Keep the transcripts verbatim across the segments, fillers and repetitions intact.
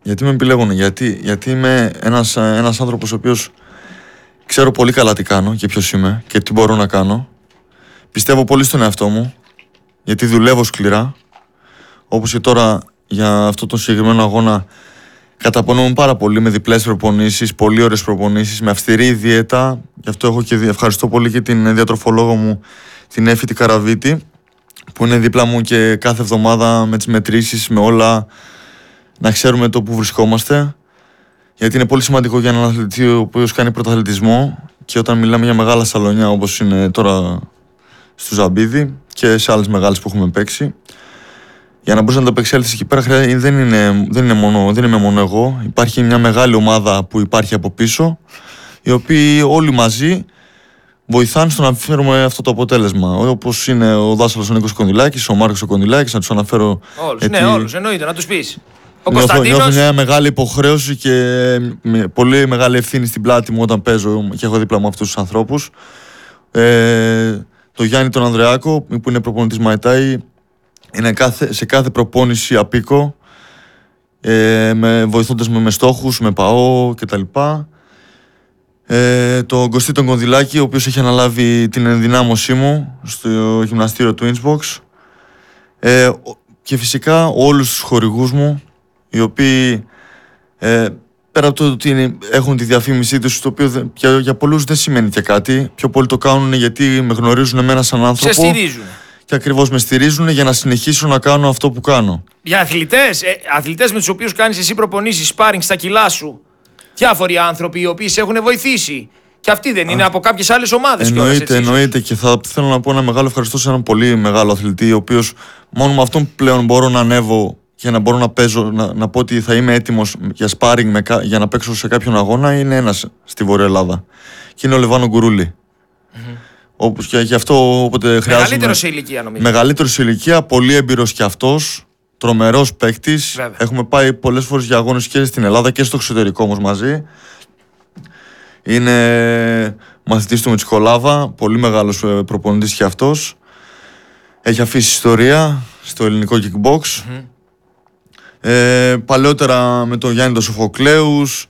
Γιατί με επιλέγουν, γιατί, γιατί είμαι ένας, ένας άνθρωπος ο οποίος ξέρω πολύ καλά τι κάνω και ποιος είμαι και τι μπορώ να κάνω. Πιστεύω πολύ στον εαυτό μου, γιατί δουλεύω σκληρά. Όπως και τώρα για αυτό το συγκεκριμένο αγώνα καταπονούμε πάρα πολύ με διπλές προπονήσεις, πολύ ωραίες προπονήσεις, με αυστηρή δίαιτα. Γι' αυτό έχω και ευχαριστώ πολύ και την διατροφολόγο μου, την Έφη τη Καραβίτη, που είναι δίπλα μου και κάθε εβδομάδα με τις μετρήσεις, με όλα, να ξέρουμε το που βρισκόμαστε. Γιατί είναι πολύ σημαντικό για έναν αθλητή ο οποίος κάνει πρωταθλητισμό και όταν μιλάμε για μεγάλα σαλονιά όπως είναι τώρα στο Ζαμπίδι και σε άλλες μεγάλες που έχουμε παίξει, για να μπορείς να το απεξέλθεις εκεί πέρα δεν είναι, δεν, είναι μόνο, δεν είμαι μόνο εγώ. Υπάρχει μια μεγάλη ομάδα που υπάρχει από πίσω, οι οποίοι όλοι μαζί βοηθάνε στο να φέρουμε αυτό το αποτέλεσμα. Όπως είναι ο Δάσαλος ο Νίκος Κονδυλάκης, ο Μάρκος ο Κονδυλάκης, να τους αναφέρω. Όλους, γιατί... ναι, όλους, εννοείται, να τους πεις. Ο νιώθω, Κωνσταντίνος. νιώθω μια μεγάλη υποχρέωση και πολύ μεγάλη ευθύνη στην πλάτη μου όταν παίζω και έχω δίπλα μου αυτούς τους ανθρώπους. Ε, το Γιάννη τον Ανδρεάκο, που είναι προπονητής Μαϊτάι, είναι κάθε, σε κάθε προπόνηση απίκο, ε, με, βοηθώντας με, με στόχους, με ΠΑΟ κτλ. Ε, τον Κωστή τον Κονδυλάκη, ο οποίος έχει αναλάβει την ενδυνάμωσή μου στο γυμναστήριο του Innsbox. Ε, και φυσικά όλους τους χορηγούς μου, οι οποίοι ε, πέρα από το ότι είναι, έχουν τη διαφήμισή τους, το οποίο για, για πολλούς δεν σημαίνει και κάτι, πιο πολύ το κάνουν γιατί με γνωρίζουν εμένα σαν άνθρωπο. Σε στηρίζουν. Και ακριβώς με στηρίζουν για να συνεχίσω να κάνω αυτό που κάνω. Για αθλητές, ε, αθλητές με τους οποίους κάνεις εσύ προπονήσεις, sparring στα κιλά σου, διάφοροι άνθρωποι οι οποίοι σε έχουν βοηθήσει. Και αυτοί δεν είναι Α, από κάποιες άλλες ομάδες. Εννοείται, έτσι, εννοείται. Και θα θέλω να πω ένα μεγάλο ευχαριστώ σε έναν πολύ μεγάλο αθλητή, ο οποίος μόνο με αυτόν πλέον μπορώ να ανέβω και να μπορώ να παίζω, να, να πω ότι θα είμαι έτοιμος για sparring με, για να παίξω σε κάποιον αγώνα. Είναι ένας στη Βόρεια Ελλάδα. Και είναι ο Λεβάνο Γκουρούλη. Mm-hmm. Όπως και γι' αυτό όποτε χρειάζομαι. Μεγαλύτερος σε ηλικία, νομίζω. Μεγαλύτερος σε ηλικία, πολύ έμπειρος κι αυτός. Τρομερός παίκτης. Βέβαια. Έχουμε πάει πολλές φορές για αγώνες και στην Ελλάδα και στο εξωτερικό όμως μαζί. Είναι μαθητής του Μετσικολάβα, πολύ μεγάλος προπονητής κι αυτός. Έχει αφήσει ιστορία στο ελληνικό kickbox. Mm-hmm. Ε, παλαιότερα με τον Γιάννη τον Σοφοκλέους.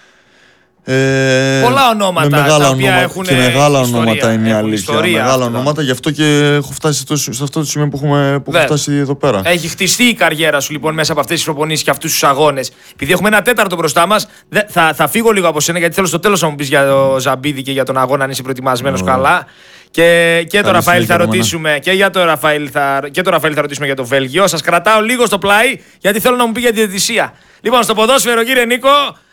Ε, πολλά ονόματα με μεγάλα τα οποία ονόματα, έχουν και μεγάλα ιστορία, ονόματα είναι η αλήθεια. Ιστορία, μεγάλα αυτά. ονόματα, γι' αυτό και έχω φτάσει σε αυτό το σημείο που, έχουμε, που έχω φτάσει εδώ πέρα. Έχει χτιστεί η καριέρα σου λοιπόν μέσα από αυτές τις προπονήσεις και αυτούς τους αγώνες. Επειδή έχουμε ένα τέταρτο μπροστά μας, θα, θα φύγω λίγο από σένα γιατί θέλω στο τέλος να μου πεις για το Ζαμπίδι και για τον αγώνα αν είσαι προετοιμασμένος oh. καλά. Και, και, το Ραφαήλ θα ρωτήσουμε, και, για το Ραφαήλ θα, και το Ραφαήλ θα ρωτήσουμε για το Βέλγιο. Σας κρατάω λίγο στο πλάι γιατί θέλω να μου πει για τη διαιτησία. Λοιπόν, στο ποδόσφαιρο, κύριε Νίκο,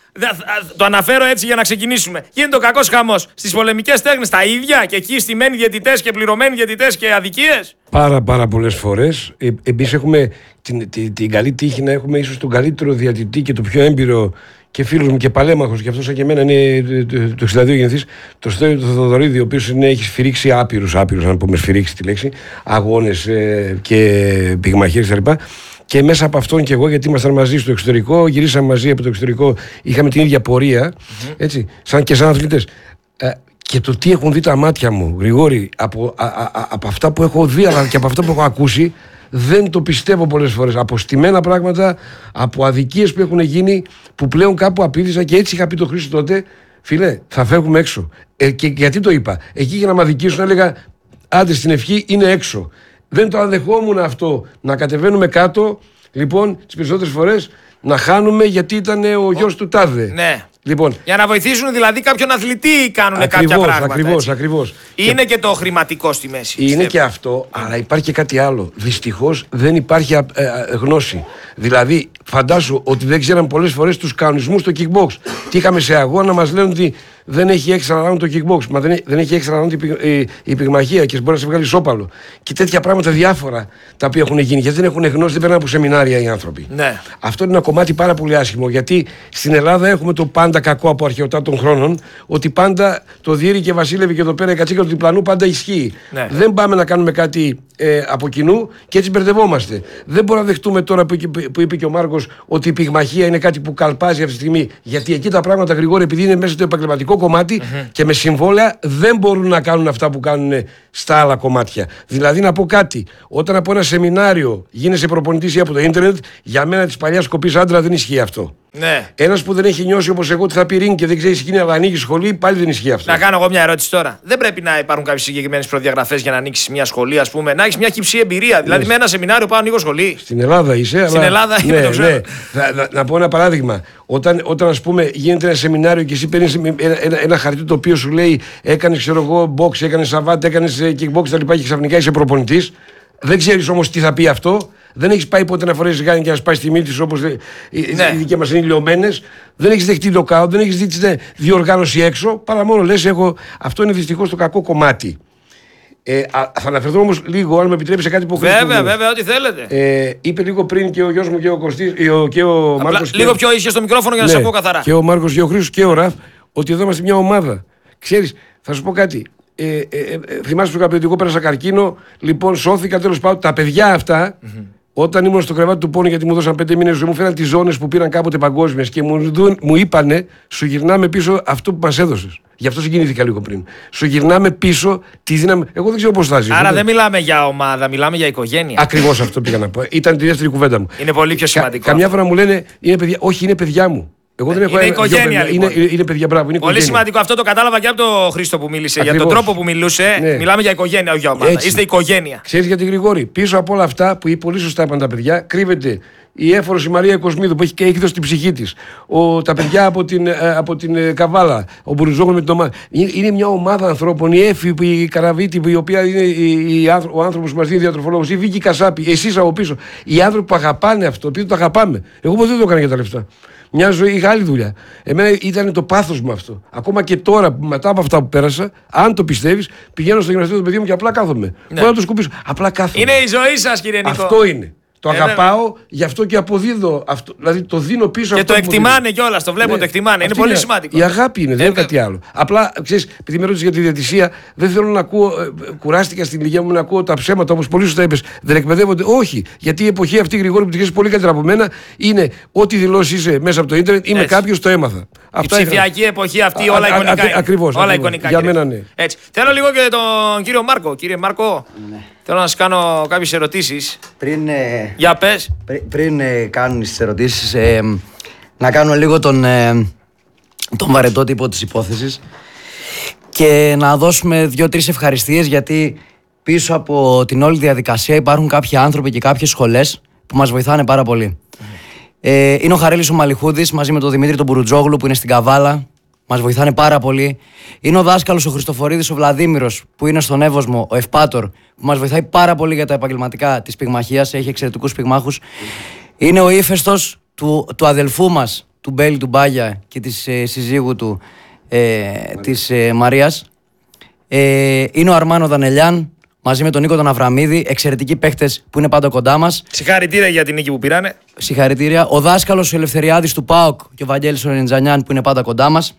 το αναφέρω έτσι για να ξεκινήσουμε. Γίνεται ο κακός χαμός. Στις πολεμικές τέχνες τα ίδια και εκεί στημένοι διαιτητές και πληρωμένοι διαιτητές και αδικίες. Πάρα πάρα πολλές φορές. Ε, εμείς έχουμε την, την, την καλή τύχη να έχουμε ίσως τον καλύτερο διαιτητή και το πιο έμπειρο και φίλος μου και παλέμαχος, και αυτός σαν και εμένα είναι το εξήντα δύο γεννηθής, το Στέλιο του Θοδωρίδη, ο οποίος έχει σφυρίξει άπειρους, άπειρους, αν πούμε σφυρίξει τη λέξη, αγώνες ε, και πυγμαχίες κτλ. Και μέσα από αυτόν και εγώ, γιατί ήμασταν μαζί στο εξωτερικό, γυρίσαμε μαζί από το εξωτερικό, είχαμε την ίδια πορεία, mm-hmm. έτσι, σαν και σαν αθλητές. Ε, και το τι έχουν δει τα μάτια μου, Γρηγόρη, από, α, α, α, από αυτά που έχω δει, αλλά και από αυτά που έχω ακούσει, δεν το πιστεύω πολλές φορές. Από στημένα πράγματα, από αδικίες που έχουν γίνει, που πλέον κάπου απείδησα και έτσι είχα πει το Χρήστο τότε, φίλε, θα φεύγουμε έξω. Ε, και γιατί το είπα. Εκεί για να με αδικήσουν έλεγα, άντε στην ευχή είναι έξω. Δεν το αδεχόμουν αυτό, να κατεβαίνουμε κάτω, λοιπόν, τις περισσότερες φορές να χάνουμε γιατί ήταν ο γιος του τάδε. Ναι. Λοιπόν, για να βοηθήσουν δηλαδή κάποιον αθλητή κάνουν ακριβώς, κάποια πράγματα. Ακριβώς, ακριβώς. Είναι και... και το χρηματικό στη μέση. Είναι πιστεύω. Και αυτό, αλλά υπάρχει και κάτι άλλο. Δυστυχώς δεν υπάρχει ε, ε, γνώση. Δηλαδή, φαντάσου ότι δεν ξέραμε πολλές φορές τους κανονισμούς στο kickbox. Τι είχαμε σε αγώνα, μας λένε ότι δεν έχει έξτρα round το kickbox. Μα δεν, δεν έχει έξτρα round η, η, η πυγμαχία και μπορεί να σε βγάλει σώπαλο. Και τέτοια πράγματα διάφορα τα οποία έχουν γίνει. Γιατί δεν έχουν γνώση, δεν περνάνε από σεμινάρια οι άνθρωποι. Ναι. Αυτό είναι ένα κομμάτι πάρα πολύ άσχημο. Γιατί στην Ελλάδα έχουμε το πάντα κακό από αρχαιοτά των χρόνων, ότι πάντα το Δίρη και Βασίλευε και εδώ πέρα η κατσίκα του διπλανού πάντα ισχύει. Ναι. Δεν πάμε να κάνουμε κάτι ε, από κοινού και έτσι μπερδευόμαστε. Δεν μπορούμε να δεχτούμε τώρα που, που είπε και ο Μάρκος ότι η πυγμαχία είναι κάτι που καλπάζει αυτή τη στιγμή. Γιατί εκεί τα πράγματα, Γρηγόρη, επειδή είναι μέσα στο επαγγελματικό κομμάτι mm-hmm. και με συμβόλαια δεν μπορούν να κάνουν αυτά που κάνουν στα άλλα κομμάτια. Δηλαδή να πω κάτι. Όταν από ένα σεμινάριο γίνεσαι προπονητής ή από το ίντερνετ, για μένα της παλιάς κοπής άντρα δεν ισχύει αυτό. Ναι. Ένας που δεν έχει νιώσει όπως εγώ ότι θα πει ring και δεν ξέρει εκείνη να ανοίγει σχολή, πάλι δεν ισχύει αυτό. Να κάνω εγώ μια ερώτηση τώρα. Δεν πρέπει να υπάρχουν κάποιες συγκεκριμένες προδιαγραφές για να ανοίξει μια σχολή, ας πούμε, να έχει μια κυψή εμπειρία. Δηλαδή, με ένα σεμινάριο πάω ανοίγω σχολή. Στην Ελλάδα είσαι, Στην αλλά... Ελλάδα είμαι, ναι, το ξέρω. ναι. Να, να, να πω ένα παράδειγμα. Όταν, όταν ας πούμε, γίνεται ένα σεμινάριο και εσύ παίρνεις ένα, ένα, ένα χαρτί το οποίο σου λέει έκανε, ξέρω εγώ, box, έκανε σαβάτ, έκανε kickbox κτλ. Και ξαφνικά είσαι προπονητής. Δεν ξέρεις όμως τι θα πει αυτό. Δεν έχεις πάει ποτέ να φορέσεις γάνη και να σπάσεις τη μύτη σου όπως ναι. οι δικοί μας είναι λιωμένες. Δεν έχεις δεχτεί λοκάουτ, δεν έχεις δει διοργάνωση έξω. Παρά μόνο λες, έχω... αυτό είναι δυστυχώς το κακό κομμάτι. Ε, α, θα αναφερθώ όμως λίγο, αν με επιτρέψει, κάτι που Βέβαια, βέβαια, βέβαια, ό,τι θέλετε. Ε, είπε λίγο πριν και ο γιος μου και ο Κωστής και ο Μάρκος. Λίγο πιο ίσιο στο μικρόφωνο για να ναι, σε πω καθαρά. Και ο Μάρκος και ο Χρήστος και ο Ραφ, ότι εδώ είμαστε μια ομάδα. Ξέρεις, θα σου πω κάτι. Ε, ε, ε, ε, θυμάσαι που είχα πει ότι εγώ πέρασα καρκίνο, λοιπόν σώθηκα τέλος πάντων. Τα παιδιά αυτά, mm-hmm. όταν ήμουν στο κρεβάτι του πόνου, γιατί μου δώσαν πέντε μήνες ζωή, μου φέραν τις ζώνες που πήραν κάποτε παγκόσμιες και μου, δουν, μου είπανε, σου γυρνάμε πίσω αυτό που μας έδωσες. Γι' αυτό συγκινήθηκα λίγο πριν. Σου γυρνάμε πίσω τη δύναμη. Εγώ δεν ξέρω πώς θα ζήσω. Άρα δεν, δεν μιλάμε για ομάδα, μιλάμε για οικογένεια. Ακριβώς αυτό πήγα να πω. Ήταν τη δεύτερη κουβέντα μου. Είναι πολύ πιο σημαντικό. Κα, καμιά φορά μου λένε είναι παιδιά. Όχι, είναι παιδιά μου. Εγώ δεν έχω είναι ένα, οικογένεια, παιδιά. λοιπόν. Είναι, είναι παιδιά, μπράβο. Είναι πολύ οικογένεια. σημαντικό. Αυτό το κατάλαβα και από τον Χρήστο που μίλησε. Ακριβώς. Για τον τρόπο που μιλούσε. Ναι. Μιλάμε για οικογένεια, όχι για ομάδα. Έτσι. Είστε οικογένεια. Ξέρεις γιατί, Γρηγόρη, πίσω από όλα αυτά που πολύ σωστά είπαν τα παιδιά, κρύβεται η έφορος η Μαρία Κοσμίδου που έχει, έχει δώσει την ψυχή της. Τα παιδιά από την, από την Καβάλα, ο Μπουρουζόγλου με την ομάδα. Είναι, είναι μια ομάδα ανθρώπων. Η Έφη, η Καραβίτη, η οποία είναι η, η, ο άνθρωπος που μας δίνει διατροφολόγος, η Βίκη Κασάπη, εσείς από πίσω. Οι άνθρωποι που αγαπάνε αυτό, επειδή το αγαπάμε. Εγώ ποτέ δεν το έκανα για τα λεφτά. Μια ζωή είχα άλλη δουλειά. Εμένα ήταν το πάθος μου αυτό. Ακόμα και τώρα, μετά από αυτά που πέρασα, αν το πιστεύεις, πηγαίνω στο γυμναστήριο του παιδιού μου και απλά κάθομαι. Ναι. Μπορώ να το σκουπίσω. Απλά κάθομαι. Είναι η ζωή σας, κύριε Νίκο. Αυτό είναι. Το ε, αγαπάω, βέβαια. Γι' αυτό και αποδίδω αυτό. Δηλαδή το δίνω πίσω. Και αυτό το εκτιμάνε κιόλας, το βλέπω, ναι, το εκτιμάνε. Είναι πολύ είναι, σημαντικό. Η αγάπη είναι, δεν είναι κάτι άλλο. Απλά, ξέρεις, επειδή με ρώτησες για τη διαιτησία, δεν θέλω να ακούω, κουράστηκα στην ηλικία μου να ακούω τα ψέματα όπως πολύ σωστά είπες. Δεν εκπαιδεύονται. Όχι. Γιατί η εποχή αυτή, Γρηγόρη, που τη ξέρεις πολύ καλύτερα από μένα, είναι ό,τι δηλώσει είσαι μέσα από το ίντερνετ ή με κάποιο το έμαθα. Η ψηφιακή εποχή αυτή, όλα εικονικά. Ακριβώς. Όλα εικονικά. Για μένα ναι. Έτσι. Θέλω λίγο και τον κύριο Μάρκο. Κύριε Μάρκο, ναι. Θέλω να σας κάνω κάποιες ερωτήσεις. Πριν, ε, Για πες. Πριν, πριν ε, κάνουν τις ερωτήσεις, ε, να κάνω λίγο τον, ε, τον βαρετό τύπο της υπόθεσης και να δώσουμε δύο-τρεις ευχαριστίες, γιατί πίσω από την όλη διαδικασία υπάρχουν κάποιοι άνθρωποι και κάποιες σχολές που μας βοηθάνε πάρα πολύ. Mm. Ε, είναι ο Χαρέλης ο Μαλιχούδης μαζί με τον Δημήτρη τον Μπουρουτζόγλου που είναι στην Καβάλα. Μας βοηθάνε πάρα πολύ. Είναι ο δάσκαλος ο Χριστοφορίδης ο Βλαδίμηρος που είναι στον Εύωσμο, ο Ευπάτορ, που μας βοηθάει πάρα πολύ για τα επαγγελματικά της πυγμαχίας. Έχει εξαιρετικούς πυγμάχους. Είναι ο ύφεστος του, του αδελφού μας, του Μπέλη του Μπάγια και της ε, συζύγου του, ε, της ε, Μαρίας. Ε, είναι ο Αρμάνο Δανελιάν μαζί με τον Νίκο τον Αβραμίδη, εξαιρετικοί παίχτες που είναι πάντα κοντά μας. Συγχαρητήρια για την νίκη που πήρανε. Συγχαρητήρια. Ο δάσκαλος ο Ελευθεριάδης του ΠΑΟΚ και ο Βαγγέλης ο Ρεντζανιάν που είναι πάντα κοντά μας.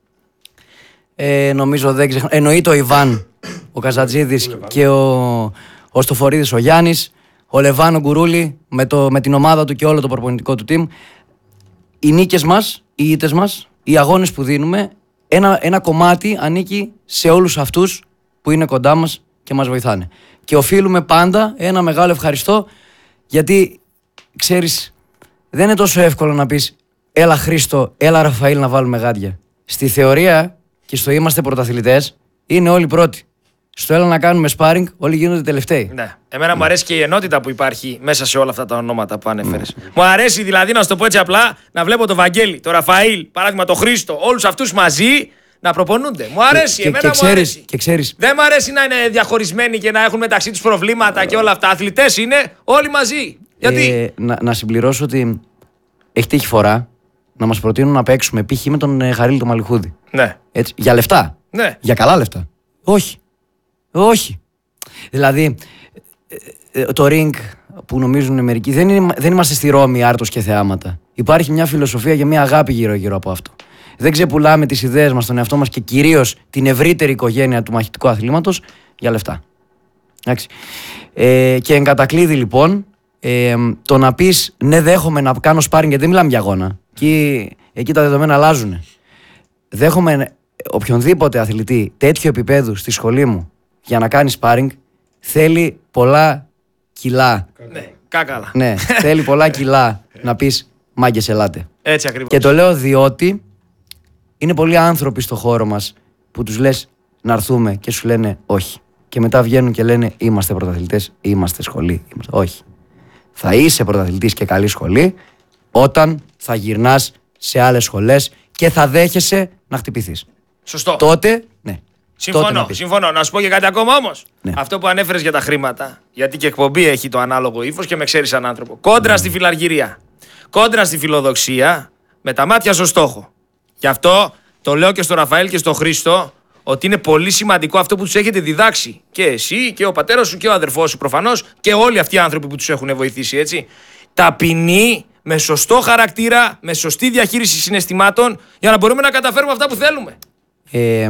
Ε, νομίζω δεν ξεχνά. Εννοείται ο Ιβάν, ο Καζατζίδης και ο, ο Στοφορίδης ο Γιάννης, ο Λεβάνο Γκουρούλη με, το, με την ομάδα του και όλο το προπονητικό του team. Οι νίκες μας, οι ήττες μας, οι αγώνες που δίνουμε, ένα, ένα κομμάτι ανήκει σε όλους αυτούς που είναι κοντά μας και μας βοηθάνε. Και οφείλουμε πάντα ένα μεγάλο ευχαριστώ, γιατί ξέρεις, δεν είναι τόσο εύκολο να πεις έλα Χρήστο, έλα Ραφαήλ να βάλουμε γάντια. Στη θεωρία και στο είμαστε πρωταθλητές είναι όλοι πρώτοι. Στο έλα να κάνουμε sparring, όλοι γίνονται τελευταίοι. Ναι. Εμένα μου αρέσει και η ενότητα που υπάρχει μέσα σε όλα αυτά τα ονόματα που ανέφερες. Mm. Μου αρέσει δηλαδή, να σου το πω έτσι απλά, να βλέπω τον Βαγγέλη, τον Ραφαήλ, παράδειγμα τον Χρήστο, όλους αυτούς μαζί να προπονούνται. Μου αρέσει, και, εμένα και, μου ξέρεις, αρέσει. Και ξέρεις. Δεν μου αρέσει να είναι διαχωρισμένοι και να έχουν μεταξύ τους προβλήματα και όλα αυτά. Αθλητές είναι όλοι μαζί. Γιατί? Ε, να, να συμπληρώσω ότι έχει τύχει φορά να μας προτείνουν να παίξουμε π.χ. με τον ε, Χαρίλη τον Μαλιχούδη. Ναι. Έτσι, για λεφτά. Ναι. Για καλά λεφτά. Όχι. Όχι. Δηλαδή, ε, ε, το ring που νομίζουν μερικοί, δεν, είναι, δεν είμαστε στη Ρώμη άρτος και θεάματα. Υπάρχει μια φιλοσοφία και μια αγάπη γύρω-γύρω από αυτό. Δεν ξεπουλάμε τις ιδέες μας, τον εαυτό μας και κυρίως την ευρύτερη οικογένεια του μαχητικού αθλήματος για λεφτά. Εντάξει. Ε, και εν κατακλείδη λοιπόν, ε, το να πεις ναι, δέχομαι να κάνω sparring, γιατί δεν μιλάμε για αγώνα. Εκεί, εκεί τα δεδομένα αλλάζουν. Δέχομαι οποιονδήποτε αθλητή τέτοιο επίπεδου στη σχολή μου για να κάνει sparring, θέλει πολλά κιλά. Ναι, κάκαλα. Ναι, θέλει πολλά κιλά να πεις μάγκες ελάτε. Έτσι ακριβώς. Και το λέω διότι είναι πολλοί άνθρωποι στο χώρο μας που τους λες να έρθουμε και σου λένε όχι. Και μετά βγαίνουν και λένε είμαστε πρωταθλητές, είμαστε σχολή. Είμαστε... Όχι. Θα είσαι πρωταθλητής και καλή σχολή όταν θα γυρνάς σε άλλες σχολές και θα δέχεσαι να χτυπηθείς. Σωστό. Τότε, ναι. Συμφωνώ, να συμφωνώ. Να σου πω και κάτι ακόμα όμως. Ναι. Αυτό που ανέφερες για τα χρήματα, γιατί και εκπομπή έχει το ανάλογο ύφος και με ξέρεις σαν άνθρωπο. Κόντρα στη φιλαργυρία. Κόντρα στη φιλοδοξία, με τα μάτια στο στόχο. Γι' αυτό το λέω και στο Ραφαήλ και στο Χρήστο, ότι είναι πολύ σημαντικό αυτό που τους έχετε διδάξει. Και εσύ και ο πατέρας σου και ο αδερφός σου προφανώς και όλοι αυτοί οι άνθρωποι που τους έχουν βοηθήσει, έτσι. Ταπεινή, με σωστό χαρακτήρα, με σωστή διαχείριση συναισθημάτων, για να μπορούμε να καταφέρουμε αυτά που θέλουμε. Ε,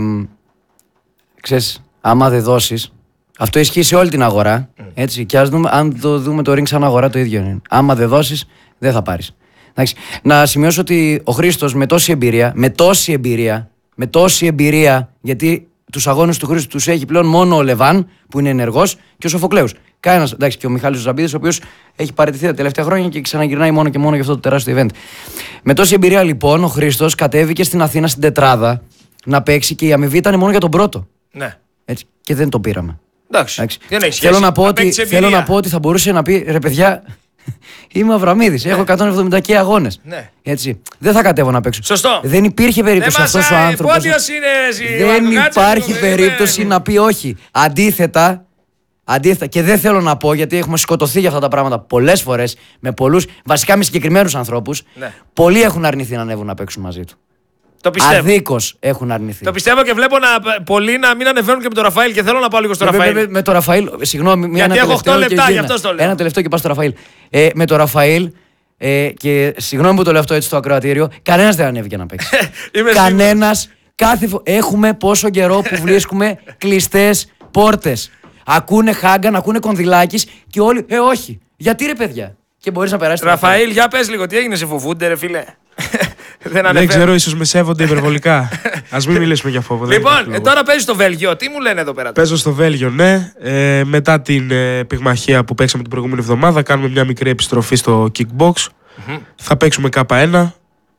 ξέρεις, άμα δεν δώσεις, αυτό ισχύει σε όλη την αγορά. Έτσι, και ας δούμε, αν το δούμε το ring σαν αγορά, το ίδιο είναι. Άμα δεν δώσεις, δεν θα πάρεις. Εντάξει, να σημειώσω ότι ο Χρήστος με τόση εμπειρία, με τόση εμπειρία, με τόση εμπειρία, γιατί τους αγώνες του Χρήστου τους έχει πλέον μόνο ο Λεβάν, που είναι ενεργός, και ο Σοφοκλέους. Κανένας, εντάξει, και ο Μιχάλης Ζαμπίδης, ο οποίος έχει παραιτηθεί τα τελευταία χρόνια και ξαναγυρνάει μόνο και μόνο για αυτό το τεράστιο event. Με τόση εμπειρία, λοιπόν, ο Χρήστος κατέβηκε στην Αθήνα στην τετράδα να παίξει και η αμοιβή ήταν μόνο για τον πρώτο. Ναι. Έτσι, και δεν το πήραμε. Εντάξει. Εντάξει. Δεν έχει σχέση. Θέλω να, πω ότι, παίξεις θέλω εμπειρία. να πω ότι θα μπορούσε να πει ρε παιδιά, είμαι ο Αβραμίδης, έχω εκατόν εβδομήντα και αγώνες. Ναι. Έτσι. Δεν θα κατέβω να παίξω. Σωστό. Δεν υπήρχε περίπτωση Δεν αυτός ο μασάει, άνθρωπος. πόντιος είναι εσύ, Δεν Μάρκο, κάτσε υπάρχει λίγο, περίπτωση περίμενε. να πει όχι. Αντίθετα, αντίθετα, και δεν θέλω να πω γιατί έχουμε σκοτωθεί για αυτά τα πράγματα πολλές φορές με πολλούς, βασικά με συγκεκριμένους ανθρώπους. Ναι. Πολλοί έχουν αρνηθεί να ανέβουν να παίξουν μαζί του. Το πιστεύω. Αδίκως έχουν αρνηθεί. Το πιστεύω και βλέπω να, πολλοί να μην ανεβαίνουν και με τον Ραφαήλ και θέλω να πάω λίγο στο Με, Ραφαήλ. με, με το Ραφαήλ, συγγνώμη, μια Γιατί ένα έχω οκτώ τελευταίο λεπτά, και γι' γίνα. αυτό το λέω. Ένα τελευταίο και πάω στο Ραφαήλ. Ε, με το Ραφαήλ, ε, και συγγνώμη που το λέω αυτό έτσι στο ακροατήριο, κανένας δεν ανέβηκε να παίξει. Είμαι Κανένας. Κάθε φο... Έχουμε πόσο καιρό που βρίσκουμε κλειστές πόρτες. Ακούνε Χάγκαν, ακούνε Κονδυλάκης και όλοι. Ε, όχι. Γιατί ρε παιδιά. Και μπορείς να περάσεις. Ραφαήλ, για πες λίγο, τι έγινε, σε φοβούνται, ρε φίλε. Δεν Δεν ανεβαίνουν. ξέρω, ίσως με σέβονται υπερβολικά. Ας μην μιλήσουμε για φόβο. δεν Λοιπόν, υπάρχει ε, λόγος. τώρα παίζει στο Βέλγιο. Τι μου λένε εδώ πέρα. Παίζω στο Βέλγιο, ναι. Ε, μετά την ε, πυγμαχία που παίξαμε την προηγούμενη εβδομάδα, κάνουμε μια μικρή επιστροφή στο kickbox. Θα παίξουμε κάπα ένα.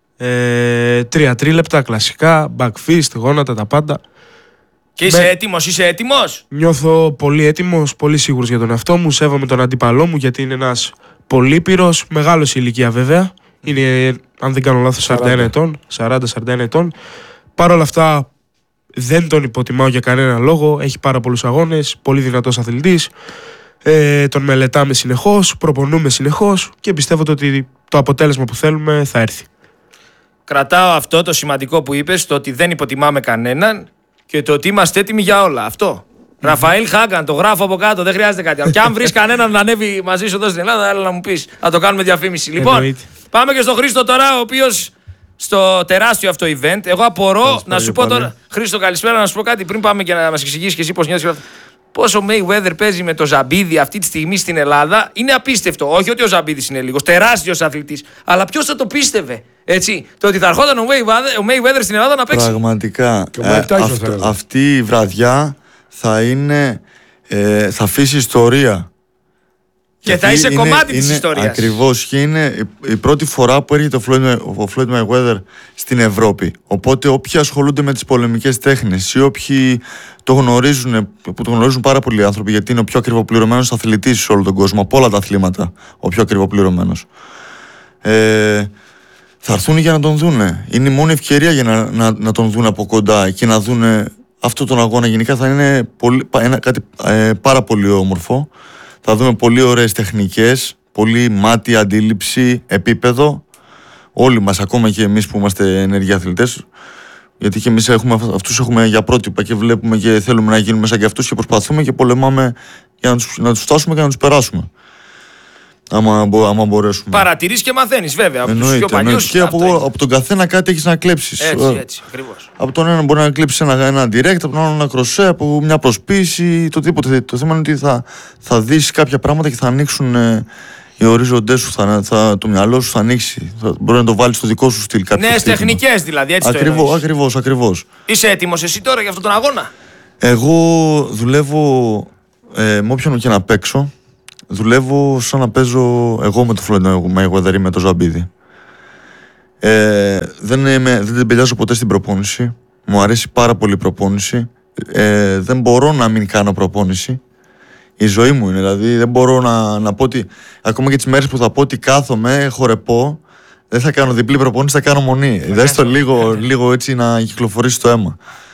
Ε, τρία τρίλεπτα, κλασικά, back fist, γόνατα, τα πάντα. Και είσαι με- έτοιμος, είσαι έτοιμος. Νιώθω πολύ έτοιμος, πολύ σίγουρος για τον εαυτό μου. Σέβομαι τον αντίπαλό μου γιατί είναι ένας πολύπειρος, μεγάλος σε ηλικία βέβαια. Είναι, αν δεν κάνω λάθος, σαράντα ένα ετών, σαράντα σαράντα ένα ετών. Παρ' όλα αυτά δεν τον υποτιμάω για κανένα λόγο. Έχει πάρα πολλούς αγώνες, πολύ δυνατός αθλητής. Ε, τον μελετάμε συνεχώς, προπονούμε συνεχώς και πιστεύω ότι το αποτέλεσμα που θέλουμε θα έρθει. Κρατάω αυτό το σημαντικό που είπες, το ότι δεν υποτιμάμε κανέναν και το ότι είμαστε έτοιμοι για όλα. Αυτό. Ραφαήλ Χάγκαν, το γράφω από κάτω, δεν χρειάζεται κάτι άλλο. Και αν βρει κανέναν να ανέβει μαζί σου εδώ στην Ελλάδα, έλα να μου πει, να το κάνουμε διαφήμιση. Λοιπόν, Εννοείται. πάμε και στο Χρήστο τώρα, ο οποίο στο τεράστιο αυτό event. Εγώ απορώ να σου πω πάλι. τώρα. Χρήστο, καλησπέρα, να σου πω κάτι πριν πάμε και να μα εξηγήσει και εσύ πώ νιώθει. Πόσο ο Mayweather παίζει με το Ζαμπίδι αυτή τη στιγμή στην Ελλάδα είναι απίστευτο. Όχι ότι ο Ζαμπίδης είναι λίγος, τεράστιος αθλητής. Αλλά ποιος θα το πίστευε, έτσι, το ότι θα ερχόταν ο Mayweather, ο Mayweather στην Ελλάδα να παίξει. Πραγματικά. Και ο Mike Tyson αυτό- θα έλεγα. αυτή η βραδιά θα είναι. Ε, θα αφήσει ιστορία. Και θα είσαι κομμάτι της ιστορίας. Ακριβώς. Και είναι η, η πρώτη φορά που έρχεται ο Floyd, ο Floyd Mayweather στην Ευρώπη. Οπότε όποιοι ασχολούνται με τις πολεμικές τέχνες ή όποιοι το γνωρίζουν, που το γνωρίζουν πάρα πολλοί άνθρωποι, γιατί είναι ο πιο ακριβοπληρωμένος αθλητής σε όλο τον κόσμο, από όλα τα αθλήματα, ο πιο ακριβοπληρωμένος. Ε, θα έρθουν για να τον δούνε. Είναι η μόνη ευκαιρία για να, να, να τον δουν από κοντά και να δούνε αυτό τον αγώνα. Γενικά θα είναι πολύ, ένα, κάτι ε, πάρα πολύ όμορφο. Θα δούμε πολύ ωραίες τεχνικές, πολύ μάτι, αντίληψη, επίπεδο. Όλοι μας, ακόμα και εμείς που είμαστε ενεργοί αθλητές, γιατί και εμείς έχουμε, αυτούς έχουμε για πρότυπα και βλέπουμε και θέλουμε να γίνουμε σαν και αυτούς και προσπαθούμε και πολεμάμε για να τους, να τους φτάσουμε και να τους περάσουμε. Άμα, μπο- άμα μπορέσουμε. Παρατηρείς και μαθαίνεις, βέβαια. Από τους πιο Εννοείται, εννοείται. παλιούς. Και αυτό από, είναι. από τον καθένα κάτι έχεις να κλέψεις. Έτσι, Ε, έτσι, ακριβώς. Από τον ένα μπορεί να κλέψει ένα, ένα direct, από τον άλλο ένα κροσέ, από μια προσποίηση, το τίποτε. Το θέμα είναι ότι θα, θα δεις κάποια πράγματα και θα ανοίξουν ε, οι ορίζοντές σου, θα, θα, το μυαλό σου θα ανοίξει. Θα, μπορεί να το βάλεις στο δικό σου στυλ. κάποιο Νέες χτύπημα. τεχνικές δηλαδή, έτσι το Ακριβώς, εννοείς. ακριβώς, ακριβώς. Είσαι έτοιμος εσύ τώρα για αυτόν τον αγώνα. Εγώ δουλεύω ε, με όποιον και να παίξω. Δουλεύω σαν να παίζω εγώ με το Floyd Mayweather ή με το Ζαμπίδι. Ε, δεν, είμαι, δεν τεμπελιάζω ποτέ στην προπόνηση. Μου αρέσει πάρα πολύ η προπόνηση. Ε, δεν μπορώ να μην κάνω προπόνηση. Η ζωή μου είναι, δηλαδή δεν μπορώ να, να πω ότι ακόμα και τις μέρες που θα πω ότι κάθομαι, χορεπώ, δεν θα κάνω διπλή προπόνηση, θα κάνω μονή. Δες το λίγο, λίγο έτσι να κυκλοφορήσει το αίμα.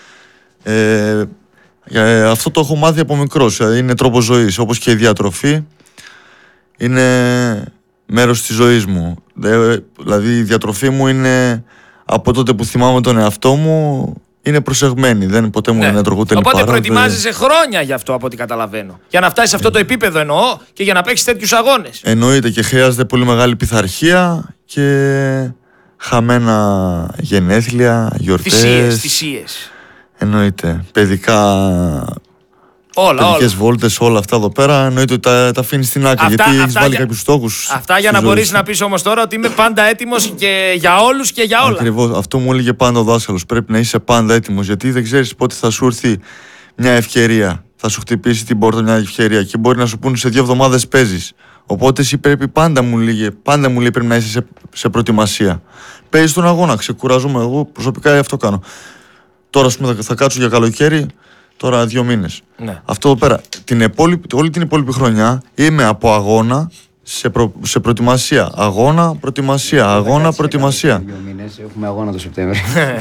Ε, ε, αυτό το έχω μάθει από μικρός, δηλαδή είναι τρόπος ζωής, όπως και η διατροφή είναι μέρος της ζωής μου. Δηλαδή η διατροφή μου είναι από τότε που θυμάμαι τον εαυτό μου, είναι προσεγμένη, δεν ποτέ μου είναι έτρωγο τελικά. Οπότε προετοιμάζεσαι χρόνια γι' αυτό από ό,τι καταλαβαίνω. Για να φτάσεις σε αυτό το επίπεδο εννοώ και για να παίξεις τέτοιους αγώνες. Εννοείται και χρειάζεται πολύ μεγάλη πειθαρχία και χαμένα γενέθλια, γιορτές. Θυσίες, θυσίες. Εννοείται. Παιδικά. Όλα, παιδικές βόλτες, όλα αυτά εδώ πέρα. Εννοείται ότι τα, τα αφήνεις στην άκρη. Αυτά, γιατί έχεις βάλει για... κάποιους στόχους. Αυτά για να μπορείς να πεις όμως τώρα ότι είμαι πάντα έτοιμος και για όλους και για όλα. Ακριβώς. Αυτό μου έλεγε πάντα ο δάσκαλος. Πρέπει να είσαι πάντα έτοιμος. Γιατί δεν ξέρεις πότε θα σου έρθει μια ευκαιρία. Θα σου χτυπήσει την πόρτα μια ευκαιρία και μπορεί να σου πούνε σε δύο εβδομάδες παίζεις. Οπότε εσύ πρέπει πάντα μου λέγε, πάντα μου λέει πρέπει να είσαι σε, σε προετοιμασία. Παίζεις τον αγώνα, ξεκουράζομαι. Εγώ προσωπικά αυτό κάνω. Τώρα ας πούμε, θα, θα κάτσω για καλοκαίρι. Τώρα δύο μήνες. Ναι. Αυτό εδώ πέρα, την υπόλοιπη, όλη την υπόλοιπη χρονιά είμαι από αγώνα σε, προ, σε προετοιμασία. Αγώνα, προετοιμασία. Αγώνα, προετοιμασία. Δύο μήνες, έχουμε αγώνα το Σεπτέμβριο.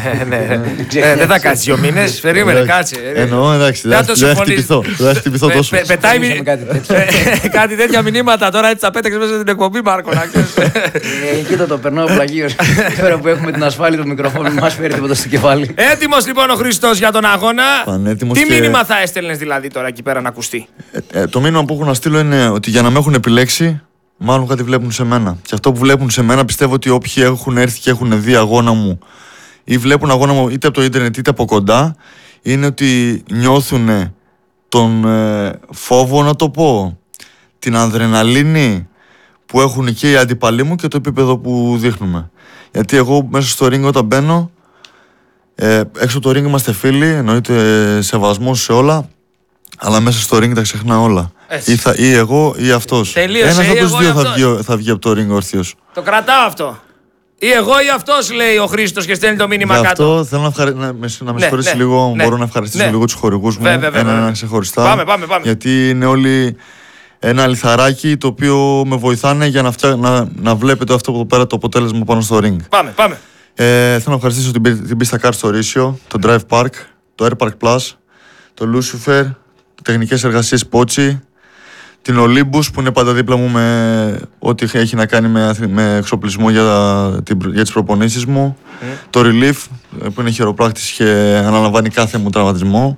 Δεν θα κάτσει δύο μήνες. Περίμενε, κάτσε. Εννοώ, εντάξει, δεν θα χτυπηθώ. Δεν θα χτυπηθώ τόσο. Πετάει κάτι τέτοια μηνύματα τώρα, έτσι τα πέταξε μέσα στην εκπομπή, Μάρκο. Κοίτα το, περνάω πλαγίως. Τώρα που έχουμε την ασφάλεια του μικροφόνου, μας φέρει τίποτα στο κεφάλι. Έτοιμος λοιπόν ο Χριστός για τον αγώνα. Τι μήνυμα θα έστελνες δηλαδή τώρα εκεί πέρα να ακουστεί? Το μήνυμα που έχω να στείλω είναι ότι για να με έχουν επιλέξει, μάλλον κάτι βλέπουν σε μένα. Και αυτό που βλέπουν σε μένα πιστεύω ότι όποιοι έχουν έρθει και έχουν δει αγώνα μου ή βλέπουν αγώνα μου είτε από το ίντερνετ είτε από κοντά, είναι ότι νιώθουν τον ε, φόβο, να το πω, την αδρεναλίνη που έχουν και οι αντιπαλοί μου και το επίπεδο που δείχνουμε. Γιατί εγώ μέσα στο ring όταν μπαίνω, ε, έξω από το ring είμαστε φίλοι, εννοείται σεβασμός σε όλα, αλλά μέσα στο ring τα ξεχνά όλα. Ή, θα, ή εγώ ή αυτός. Τελείωσε. Ένας από τους δύο θα βγει, θα βγει από το ring ορθίος. Το κρατάω αυτό. Ή εγώ ή αυτός, λέει ο Χρήστος και στέλνει το μήνυμα Γι' αυτό κάτω. θέλω να, ευχαρι... να, με, να με ναι, συγχωρήσει ναι, λίγο. Ναι, μπορώ να ευχαριστήσω ναι. λίγο τους χορηγούς μου. Βέβαια, βέβαια, ένα, βέβαια. ξεχωριστά. Πάμε, πάμε, πάμε. Γιατί είναι όλοι ένα λιθαράκι το οποίο με βοηθάνε για να, φτιά... να, να βλέπετε αυτό εδώ πέρα το αποτέλεσμα πάνω στο ring. Πάμε, πάμε. Ε, θέλω να ευχαριστήσω την, την πίστα Car στο Ρήσιο, το Drive Park, το Air Park Plus, το Lucifer, τεχνικές εργασίες Πότσι, την Olympus που είναι πάντα δίπλα μου με ό,τι έχει να κάνει με, με εξοπλισμό για, για τις προπονήσεις μου, mm. το Relief που είναι χειροπράκτης και αναλαμβάνει κάθε μου τραυματισμό,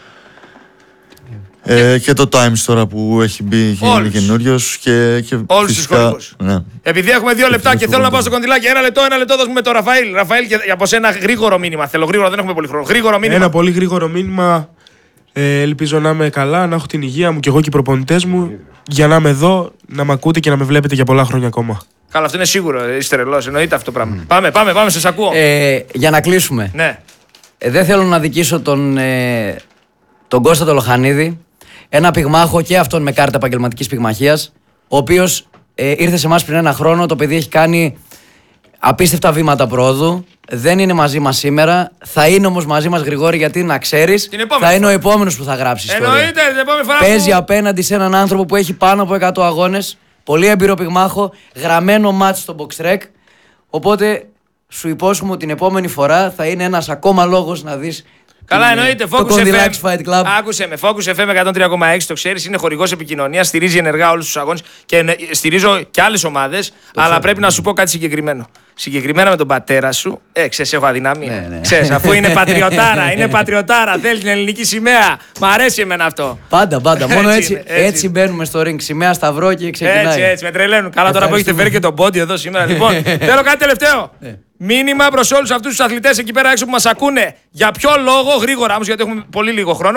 mm. ε, και το Times τώρα που έχει μπει και είναι καινούριος και, και όλους τους χορηγούς. Ναι. Επειδή έχουμε δύο λεπτά και θέλω να πάω στο κοντιλάκι, ένα λεπτό, ένα λεπτό δώσουμε το Ραφαήλ. Ραφαήλ, και από σένα γρήγορο μήνυμα. Θέλω γρήγορα, δεν έχουμε πολύ χρόνο. Γρήγορο μήνυμα. Ένα πολύ γρήγορο μήνυμα. Ε, ελπίζω να είμαι καλά, να έχω την υγεία μου και εγώ και οι προπονητές μου για να είμαι εδώ, να με ακούτε και να με βλέπετε για πολλά χρόνια ακόμα. Καλά, αυτό είναι σίγουρο. Είσαι τρελός, εννοείται αυτό το πράγμα. Mm. Πάμε, πάμε, πάμε, σας ακούω. Ε, για να κλείσουμε. Ναι. Ε, δεν θέλω να δικήσω τον, ε, τον Κώστα το Λοχανίδη, ένα πυγμάχο και αυτόν με κάρτα επαγγελματικής πυγμαχίας, ο οποίος ε, ήρθε σε εμάς πριν ένα χρόνο. Το παιδί έχει κάνει απίστευτα βήματα πρόοδου. Δεν είναι μαζί μας σήμερα. Θα είναι όμως μαζί μας, Γρηγόρη, γιατί να ξέρεις, θα είναι ο επόμενος που θα γράψει ιστορία. Εννοείται, την επόμενη φορά. Παίζει που... απέναντι σε έναν άνθρωπο που έχει πάνω από εκατό αγώνες. Πολύ έμπειρο πυγμάχο. Γραμμένο μάτς στο box rec. Οπότε σου υπόσχομαι ότι την επόμενη φορά θα είναι ένας ακόμα λόγος να δεις. Καλά, εννοείται. Focus εφ εμ. Fight Club. Άκουσε με. Focus εφ εμ εκατόν τρία κόμμα έξι, το ξέρεις, είναι χορηγός επικοινωνίας, στηρίζει ενεργά όλους τους αγώνες και στηρίζω και άλλες ομάδες. Αλλά ξέρω, πρέπει ναι. να σου πω κάτι συγκεκριμένο. Συγκεκριμένα με τον πατέρα σου. Ε, ξέρεις, έχω αδυναμία. Ναι, ναι. Ξέρεις, αφού είναι πατριωτάρα, είναι πατριωτάρα, θέλει την ελληνική σημαία. Μ' αρέσει εμένα αυτό. Πάντα, πάντα. Μόνο έτσι, έτσι, έτσι. έτσι μπαίνουμε στο ring. Σημαία, σταυρό και ξεκινάει. Έτσι, έτσι, με τρελαίνουν. Καλά, τώρα που έχετε φέρει και τον πόντι εδώ σήμερα. Λοιπόν, θέλω κάτι τελευταίο. Μήνυμα προς όλους αυτούς τους αθλητές εκεί πέρα έξω που μας ακούνε. Για ποιο λόγο, γρήγορα όμως, γιατί έχουμε πολύ λίγο χρόνο,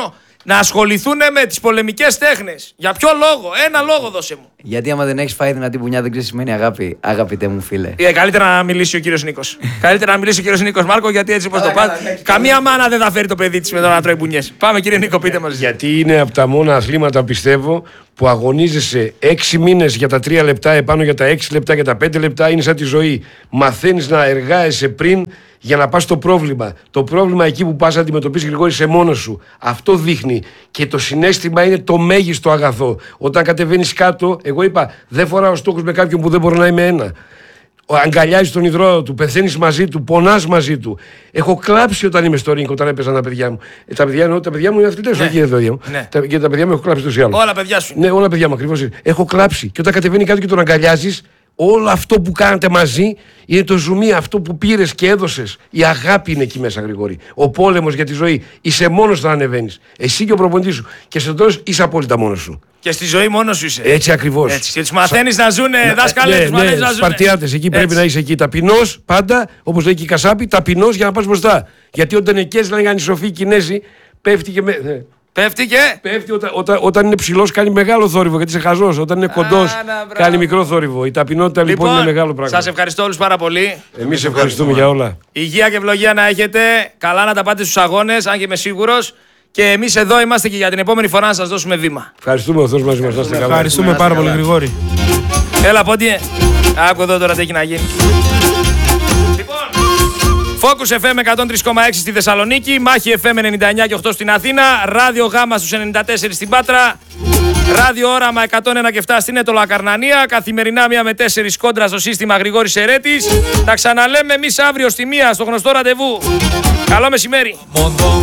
να ασχοληθούν με τις πολεμικές τέχνες. Για ποιο λόγο? Ένα λόγο δώσε μου. Γιατί άμα δεν έχεις φάει δυνατή μπουνιά δεν ξέρεις σημαίνει αγάπη, αγαπητέ μου φίλε. Ε, καλύτερα να μιλήσει ο κύριος Νίκος. Καλύτερα να μιλήσει ο κύριος Νίκος, Μάρκο, γιατί έτσι όπως το πας. Καμία μάνα δεν θα φέρει το παιδί της με το να τρώει μπουνιές. Πάμε κύριε Νίκο, πείτε μας. Γιατί είναι από τα μόνα αθλήματα, πιστεύω, που αγωνίζεσαι έξι μήνες για τα τρία λεπτά, επάνω για τα έξι λεπτά, για τα πέντε λεπτά. Είναι σαν τη ζωή. Μαθαίνεις να εργάζεσαι πριν για να πας στο πρόβλημα. Το πρόβλημα εκεί που πας να αντιμετωπίσεις, Γρηγόρη, σε μόνος σου. Αυτό δείχνει. Και το συναίσθημα είναι το μέγιστο αγαθό. Όταν κατεβαίνεις κάτω, εγώ είπα, δεν φοράω στόχους με κάποιον που δεν μπορώ να είμαι ένα. Αγκαλιάζεις τον ιδρύο του, πεθαίνεις μαζί του, πονάς μαζί του. Έχω κλάψει όταν είμαι στο ρίγκ, όταν έπαιζαν τα παιδιά μου. Ε, τα, παιδιά, εννοώ, τα παιδιά μου είναι αθλητές, Ναι. όχι τα παιδιά μου. Ναι. Τα, και τα παιδιά μου έχω κλάψει τόσο ή άλλως. Όλα παιδιά σου. Ναι, όλα παιδιά μου ακριβώς. Έχω κλάψει. Και όταν κατεβαίνει κάτω και τον αγκαλιάζεις, όλο αυτό που κάνατε μαζί είναι το ζουμί, αυτό που πήρες και έδωσες. Η αγάπη είναι εκεί μέσα, Γρηγόρη. Ο πόλεμος για τη ζωή. Είσαι μόνος όταν ανεβαίνεις. Εσύ και ο προπονητής σου. Και στο τέλος είσαι απόλυτα μόνος σου. Και στη ζωή μόνος σου είσαι. Έτσι ακριβώς. Έτσι. Και τους μαθαίνεις να ζουν, δάσκαλε, Ναι, τους μαθαίνεις ναι, να ζουν. Σπαρτιάτες, εκεί πρέπει να είσαι εκεί. Ταπεινός πάντα, όπως λέει και η Κασάπη, ταπεινός για να πας μπροστά. Γιατί όταν εκές λένε ανισοφοί οι Κινέζοι, πέφτει και με. ναι. Πέφτει και. Πέφτει όταν, όταν, όταν είναι ψηλός κάνει μεγάλο θόρυβο γιατί είσαι χαζός. Όταν είναι κοντός να, μπράβο. κάνει μικρό θόρυβο. Η ταπεινότητα λοιπόν, είναι μεγάλο πράγμα. Σας ευχαριστώ όλους πάρα πολύ. Εμείς ευχαριστούμε για όλα. Υγεία και ευλογία να έχετε. Καλά να τα πάτε στους αγώνες, αν και είμαι σίγουρος. Και εμείς εδώ είμαστε και για την επόμενη φορά να σας δώσουμε βήμα. Ευχαριστούμε ο Θεός μαζί μας. Να είστε καλά. Ευχαριστούμε πάρα πολύ, Γρηγόρη. Έλα, Πόντιε. Άκου εδώ τώρα τι έχει να γίνει. Λοιπόν, Focus εφ εμ εκατόν τρία κόμμα έξι στη Θεσσαλονίκη, Μάχη εφ εμ ενενήντα εννιά κόμμα οκτώ στην Αθήνα, Ράδιο Γάμα στους ενενήντα τέσσερα στην Πάτρα, Ράδιο Όραμα εκατόν ένα κόμμα επτά στην Έτωλα Καρνανία, καθημερινά μία με τέσσερις κόντρα στο σύστημα Γρηγόρης Ερέτης. Τα ξαναλέμε εμείς αύριο στη μία στο γνωστό ραντεβού. Καλό μεσημέρι.